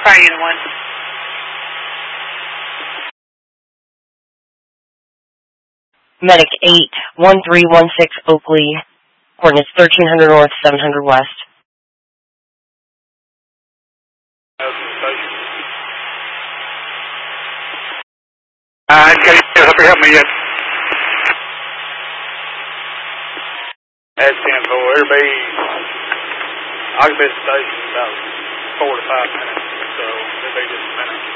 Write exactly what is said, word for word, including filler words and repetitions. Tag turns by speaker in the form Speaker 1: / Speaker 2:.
Speaker 1: Fire Unit one.
Speaker 2: Medic eight, one three one six Oakley, coordinates thirteen hundred north, seven hundred west.
Speaker 3: Uh, can you help me yet? That's ten four. Everybody, I'll be at the station in about four to five minutes, so everybody just a minute.